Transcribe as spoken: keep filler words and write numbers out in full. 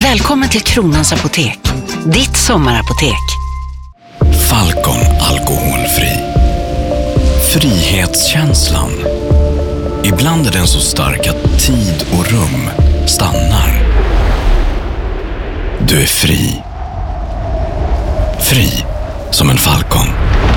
Välkommen till Kronans Apotek. Ditt sommarapotek. Falcon alkoholfri. Frihetskänslan. Ibland är den så stark att tid och rum stannar. Du är fri. Fri som en falcon.